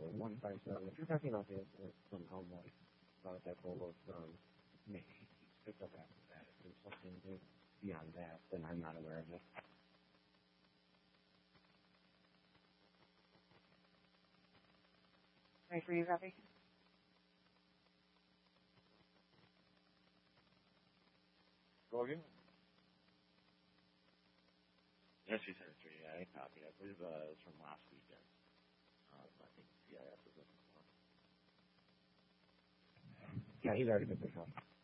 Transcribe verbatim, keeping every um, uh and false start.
one five seven. If you're talking about the incident from Homewood, about that photo from May, picked up after that. If there's something beyond that, then I'm not aware of it. Ready for you, Rafi? Go again? Yes, you said it three. Yeah, I copied. I believe uh, it was from last weekend. Um, I think C I S was looking for. Yeah, he's already been picked up.